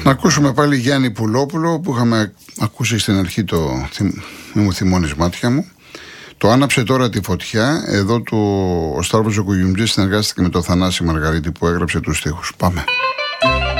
Να ακούσουμε πάλι Γιάννη Πουλόπουλο που είχαμε ακούσει στην αρχή το «Μη μου θυμώνεις μάτια μου». Το «Άναψε τώρα τη φωτιά». Εδώ ο Σταύρος ο Κουγιουμτζής συνεργάστηκε με τον Θανάση Μαργαρίτη που έγραψε τους στίχους. Πάμε.